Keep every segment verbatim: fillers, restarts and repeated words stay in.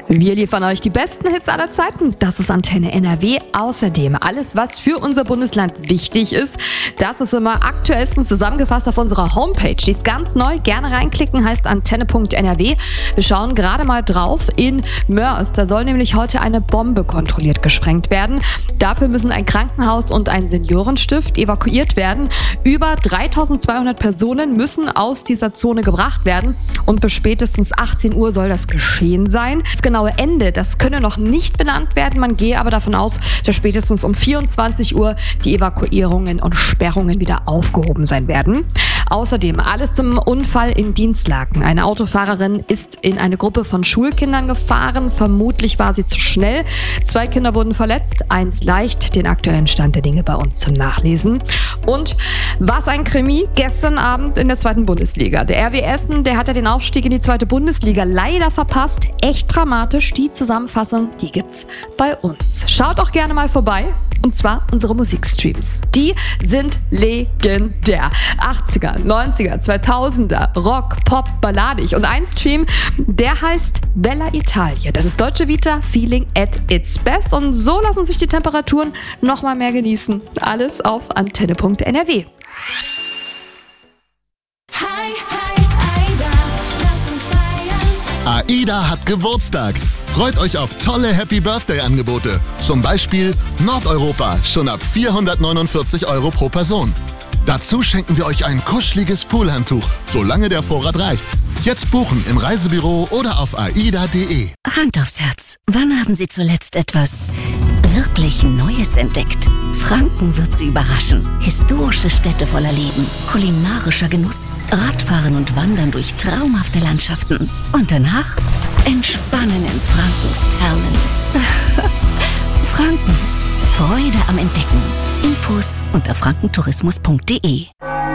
Wir liefern euch die besten Hits aller Zeiten. Das ist Antenne N R W. Außerdem alles, was für unser Bundesland wichtig ist. Das ist immer aktuellstens zusammengefasst auf unserer Homepage. Die ist ganz neu. Gerne reinklicken, heißt antenne punkt n r w. Wir schauen gerade mal drauf in Moers. Da soll nämlich heute eine Bombe kontrolliert gesprengt werden. Dafür müssen ein Krankenhaus und ein Seniorenstift evakuiert werden. Über dreitausendzweihundert Personen müssen aus dieser Zone gebracht werden. Und bis spätestens achtzehn Uhr soll das geschehen sein. Das genaue Ende, das könne noch nicht benannt werden. Man gehe aber davon aus, dass spätestens um vierundzwanzig Uhr die Evakuierungen und Sperrungen wieder aufgehoben sein werden. Außerdem alles zum Unfall in Dinslaken. Eine Autofahrerin ist in eine Gruppe von Schulkindern gefahren. Vermutlich war sie zu schnell. Zwei Kinder wurden verletzt, eins leicht. Den aktuellen Stand der Dinge bei uns zum Nachlesen. Und was ein Krimi gestern Abend in der zweiten Bundesliga. Der R W Essen, der hat ja den Aufstieg in die zweite Bundesliga leider verpasst. Echt dramatisch. Die Zusammenfassung, die gibt's bei uns. Schaut auch gerne mal vorbei. Und zwar unsere Musikstreams. Die sind legendär. achtziger, neunziger, zweitausender, Rock, Pop, balladig. Und ein Stream, der heißt Bella Italia. Das ist Deutsche Vita, Feeling at its best. Und so lassen sich die Temperaturen noch mal mehr genießen. Alles auf antenne punkt n r w. Hi, hi, Aida, lass uns feiern. AIDA hat Geburtstag. Freut euch auf tolle Happy-Birthday-Angebote. Zum Beispiel Nordeuropa, schon ab vierhundertneunundvierzig Euro pro Person. Dazu schenken wir euch ein kuscheliges Poolhandtuch, solange der Vorrat reicht. Jetzt buchen im Reisebüro oder auf aida punkt de. Hand aufs Herz. Wann haben Sie zuletzt etwas wirklich Neues entdeckt? Franken wird Sie überraschen. Historische Städte voller Leben, kulinarischer Genuss, Radfahren und Wandern durch traumhafte Landschaften. Und danach entspannen in Frankens Thermen. Franken. Freude am Entdecken. Infos unter frankentourismus punkt de.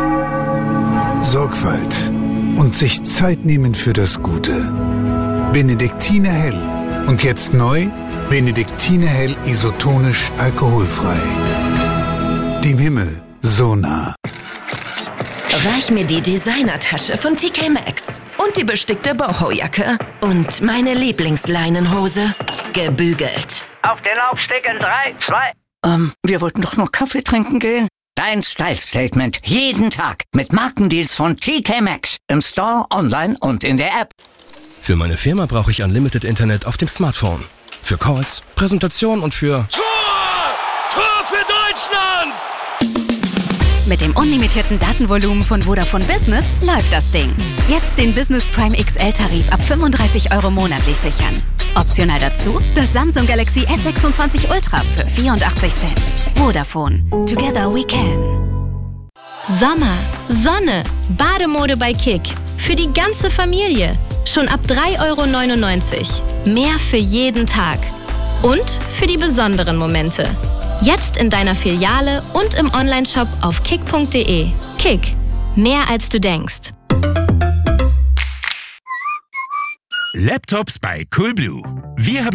Sorgfalt und sich Zeit nehmen für das Gute. Benediktiner Hell. Und jetzt neu, Benediktiner Hell isotonisch alkoholfrei. Dem Himmel so nah. Reich mir die Designertasche von T K Maxx und die bestickte Boho-Jacke und meine Lieblingsleinenhose, gebügelt. Auf den Laufsteg in drei, zwei. Ähm, wir wollten doch nur Kaffee trinken gehen. Dein Style-Statement. Jeden Tag. Mit Markendeals von T K Maxx. Im Store, online und in der App. Für meine Firma brauche ich Unlimited Internet auf dem Smartphone. Für Calls, Präsentation und für... Tor! Tor für Deutschland! Mit dem unlimitierten Datenvolumen von Vodafone Business läuft das Ding. Jetzt den Business Prime X L-Tarif ab fünfunddreißig Euro monatlich sichern. Optional dazu das Samsung Galaxy S sechsundzwanzig Ultra für vierundachtzig Cent. Vodafone. Together we can. Sommer, Sonne, Bademode bei Kick. Für die ganze Familie. Schon ab drei Euro neunundneunzig. Mehr für jeden Tag. Und für die besonderen Momente. Jetzt in deiner Filiale und im Onlineshop auf kick punkt de. Kick. Mehr als du denkst. Laptops bei Coolblue. Wir haben